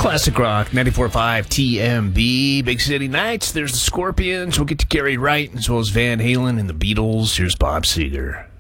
Classic Rock 94.5 TMB. Big City Nights. There's the Scorpions. We'll get to Gary Wright as well as Van Halen and the Beatles. Here's Bob Seger.